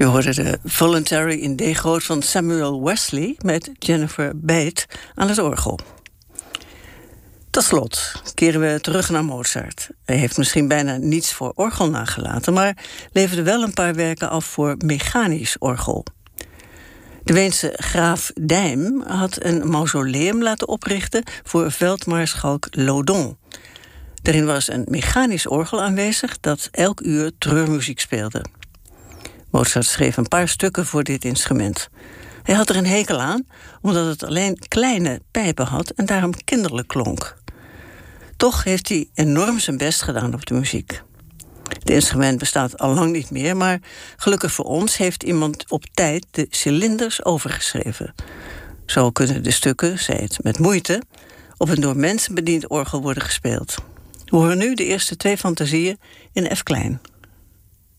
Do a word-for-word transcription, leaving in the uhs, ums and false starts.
Je hoorde de Voluntary in D groot van Samuel Wesley met Jennifer Bate aan het orgel. Tot slot keren we terug naar Mozart. Hij heeft misschien bijna niets voor orgel nagelaten, maar leverde wel een paar werken af voor mechanisch orgel. De Weense graaf Dijm had een mausoleum laten oprichten voor veldmaarschalk Laudon. Daarin was een mechanisch orgel aanwezig dat elk uur treurmuziek speelde. Mozart schreef een paar stukken voor dit instrument. Hij had er een hekel aan, omdat het alleen kleine pijpen had en daarom kinderlijk klonk. Toch heeft hij enorm zijn best gedaan op de muziek. Het instrument bestaat al lang niet meer, maar gelukkig voor ons heeft iemand op tijd de cilinders overgeschreven. Zo kunnen de stukken, zij het met moeite, op een door mensen bediend orgel worden gespeeld. We horen nu de eerste twee fantasieën in F klein.